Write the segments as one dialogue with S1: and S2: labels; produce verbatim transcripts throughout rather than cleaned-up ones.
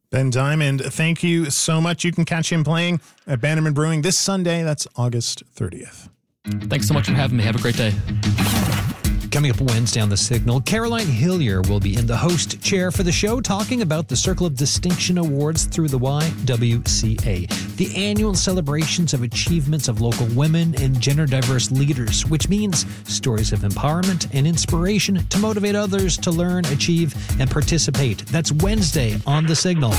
S1: Ben Diamond, thank you so much. You can catch him playing at Bannerman Brewing this Sunday. That's August thirtieth.
S2: Thanks so much for having me. Have a great day.
S3: Coming up Wednesday on The Signal, Caroline Hillier will be in the host chair for the show talking about the Circle of Distinction Awards through the Y W C A, the annual celebrations of achievements of local women and gender-diverse leaders, which means stories of empowerment and inspiration to motivate others to learn, achieve, and participate. That's Wednesday on The Signal.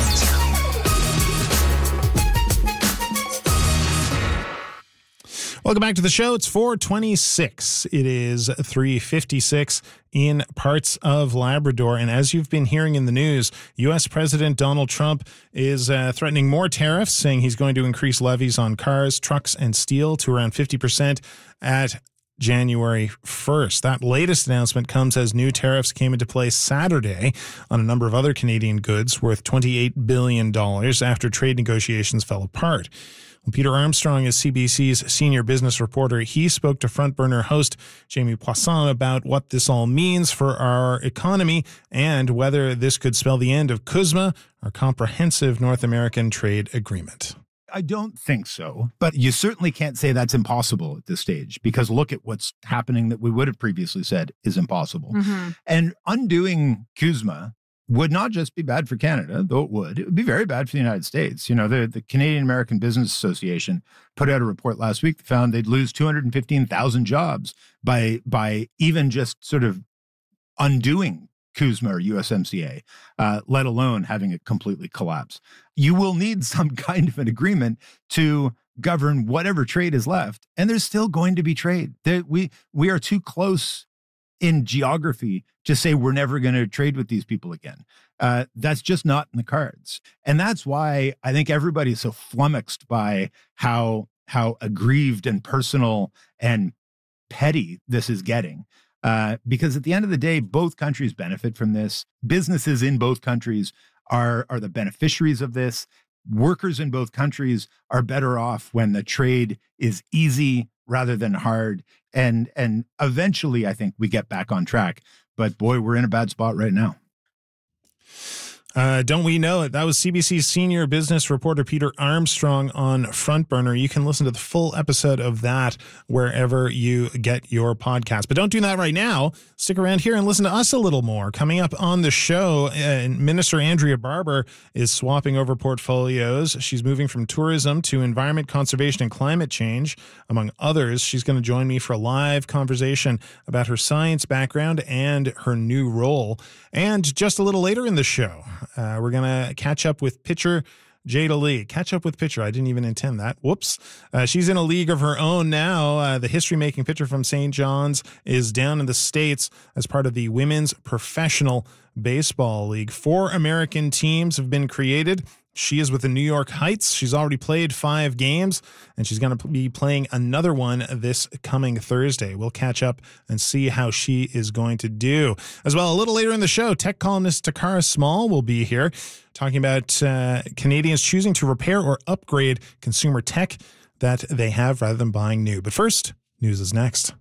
S1: Welcome back to the show. It's four twenty-six. It is three fifty-six in parts of Labrador. And as you've been hearing in the news, U S President Donald Trump is uh, threatening more tariffs, saying he's going to increase levies on cars, trucks, and steel to around fifty percent at January first. That latest announcement comes as new tariffs came into place Saturday on a number of other Canadian goods worth twenty-eight billion dollars after trade negotiations fell apart. Well, Peter Armstrong is C B C's senior business reporter. He spoke to Front Burner host Jamie Poisson about what this all means for our economy and whether this could spell the end of CUSMA, our comprehensive North American trade agreement.
S4: I don't think so, but you certainly can't say that's impossible at this stage, because look at what's happening that we would have previously said is impossible. Mm-hmm. And undoing CUSMA would not just be bad for Canada, though it would. It would be very bad for the United States. You know, the, the Canadian American Business Association put out a report last week that found they'd lose two hundred fifteen thousand jobs by by even just sort of undoing CUSMA or U S M C A, uh, let alone having it completely collapse. You will need some kind of an agreement to govern whatever trade is left, and there's still going to be trade. There, we we are too close in geography to say we're never going to trade with these people again. Uh, that's just not in the cards. And that's why I think everybody's so flummoxed by how how aggrieved and personal and petty this is getting. Uh, because at the end of the day, both countries benefit from this. Businesses in both countries are, are the beneficiaries of this. Workers in both countries are better off when the trade is easy rather than hard. And, and eventually, I think we get back on track. But boy, we're in a bad spot right now.
S1: Uh, don't we know it? That was C B C's senior business reporter Peter Armstrong on Front Burner. You can listen to the full episode of that wherever you get your podcast. But don't do that right now. Stick around here and listen to us a little more. Coming up on the show, uh, Minister Andrea Barber is swapping over portfolios. She's moving from tourism to environment, conservation, and climate change, among others. She's going to join me for a live conversation about her science background and her new role. And just a little later in the show, Uh, we're going to catch up with pitcher Jada Lee. Catch up with pitcher. I didn't even intend that. Whoops. Uh, she's in a league of her own now. Uh, the history-making pitcher from Saint John's is down in the States as part of the Women's Professional Baseball League. Four American teams have been created. She is with the New York Heights. She's already played five games, and she's going to be playing another one this coming Thursday. We'll catch up and see how she is going to do. As well, a little later in the show, tech columnist Takara Small will be here talking about uh, Canadians choosing to repair or upgrade consumer tech that they have rather than buying new. But first, news is next.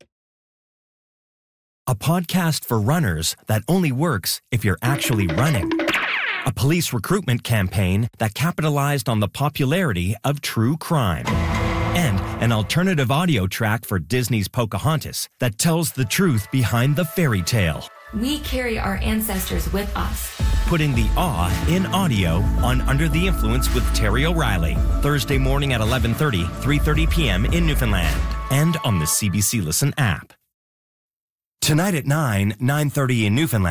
S5: A podcast for runners that only works if you're actually running. A police recruitment campaign that capitalized on the popularity of true crime. And an alternative audio track for Disney's Pocahontas that tells the truth behind the fairy tale.
S6: We carry our ancestors with us.
S5: Putting the awe in audio on Under the Influence with Terry O'Reilly. Thursday morning at eleven thirty, three thirty p.m. in Newfoundland. And on the C B C Listen app. Tonight at nine, nine thirty in Newfoundland.